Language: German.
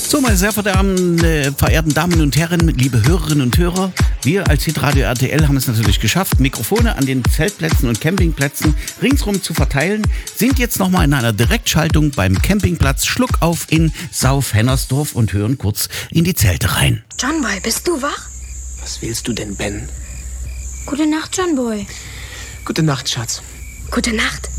So, meine sehr verehrten Damen und Herren, liebe Hörerinnen und Hörer, wir als Hitradio RTL haben es natürlich geschafft, Mikrofone an den Zeltplätzen und Campingplätzen ringsrum zu verteilen, sind jetzt nochmal in einer Direktschaltung beim Campingplatz Schluckauf in Sauf-Hennersdorf und hören kurz in die Zelte rein. John Boy, bist du wach? Was willst du denn, Ben? Gute Nacht, John Boy. Gute Nacht, Schatz. Gute Nacht.